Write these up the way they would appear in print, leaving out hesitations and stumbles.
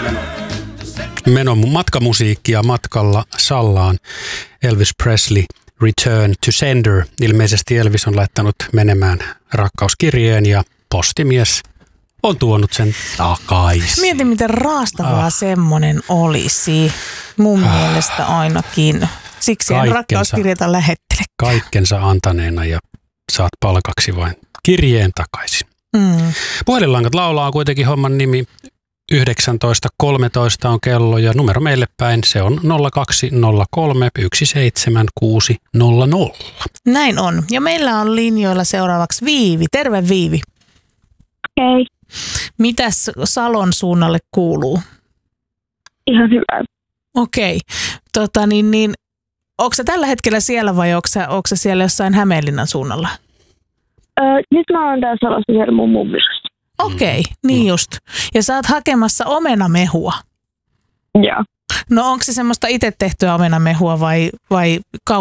Matkamusiikkia matkalla Sallaan. Elvis Presley, Return to Sender. Ilmeisesti Elvis on laittanut menemään rakkauskirjeen ja postimies on tuonut sen takaisin. Mietin, miten raastavaa semmoinen olisi. Mun mielestä ainakin. Siksi en rakkauskirjeitä lähettele. Kaikkensa antaneena ja saat palkaksi vain kirjeen takaisin. Puhelinlangat laulaa on kuitenkin homman nimi. 19.13 on kello ja numero meille päin se on 0203 17600. Näin on. Ja meillä on linjoilla seuraavaksi Viivi. Terve Viivi. Hei. Mitäs Salon suunnalle kuuluu? Ihan hyvä. Okei. Onko sä tällä hetkellä siellä vai onko sä siellä jossain Hämeenlinnan suunnalla? Nyt mä oon täällä Salossa siellä mun mummissa. Okei, niin just. Ja sä oot hakemassa omenamehua. Joo. No onko se semmoista itse tehtyä omenamehua vai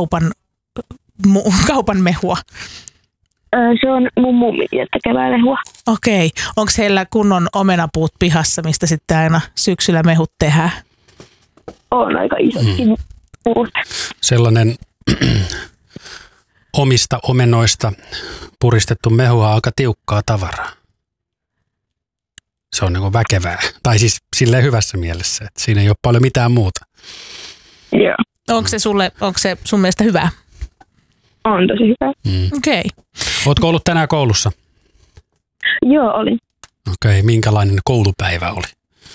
kaupan mehua? Se on mun mummi tekevää mehua. Okei. Onko heillä kunnon omenapuut pihassa, mistä sitten aina syksyllä mehut tehdään? On aika isotkin puut. Sellainen omista omenoista puristettu mehua on aika tiukkaa tavaraa. Se on niin väkevää. Tai siis silleen hyvässä mielessä, että siinä ei ole paljon mitään muuta. Joo. Onko se sun mielestä hyvää? On tosi hyvä. Okei. Ootko ollut tänään koulussa? Joo, olin. Okei. Minkälainen koulupäivä oli?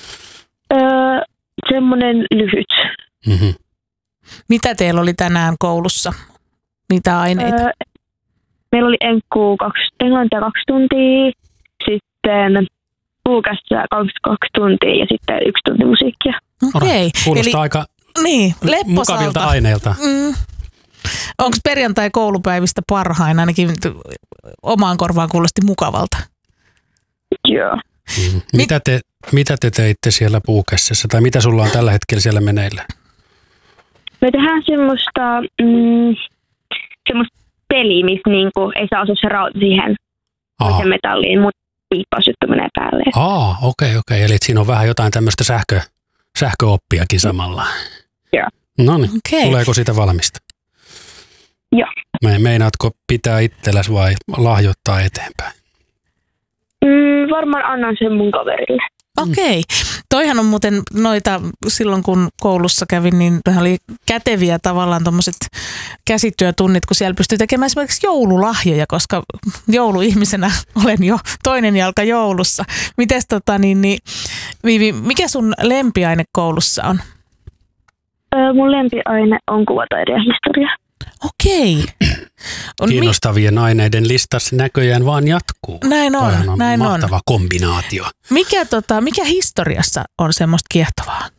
Semmoinen lyhyt. Mm-hmm. Mitä teillä oli tänään koulussa? Mitä aineita? Meillä oli englantia 2 tuntia, sitten puukässä 2 tuntia ja sitten 1 tunti musiikkia. Okei. Kuulostaa aika mukavilta aineilta. Onko perjantai koulupäivistä parhain? Ainakin omaan korvaan kuulosti mukavalta. Joo. Mitä te teitte siellä puukässässä? Tai mitä sulla on tällä hetkellä siellä meneillä? Me tehdään semmoista peliä, missä niinku ei saa osua se rauta siihen metalliin, mutta piippausjuttu menee päälle. Okei. Eli siinä on vähän jotain tämmöistä sähköoppiakin samalla. Joo. No niin, tuleeko siitä valmista? Joo. Meinaatko pitää itselläsi vai lahjoittaa eteenpäin? Varmaan annan sen mun kaverille. Okei. Toihan on muuten noita, silloin kun koulussa kävin, niin oli käteviä tavallaan tommoset käsityötunnit, kun siellä pystyy tekemään esimerkiksi joululahjoja, koska jouluihmisenä olen jo toinen jalka joulussa. Mites Viivi, mikä sun lempiaine koulussa on? Mun lempiaine on kuvataide ja historia. Okei. Kiinnostavien aineiden listas näköjään vaan jatkuu. Näin on. Mahtava kombinaatio. Mikä historiassa on semmoista kiehtovaa?